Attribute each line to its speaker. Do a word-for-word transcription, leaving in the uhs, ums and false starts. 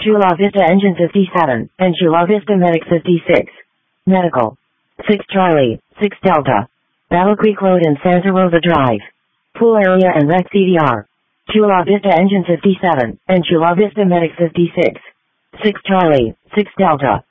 Speaker 1: Chula Vista Engine fifty-seven, and Chula Vista Medic fifty-six. Medical. six Charlie, six Delta. Battle Creek Road and Santa Rosa Drive. Pool area and rec C D R. Chula Vista Engine fifty-seven, and Chula Vista Medic fifty-six. six Charlie, six Delta.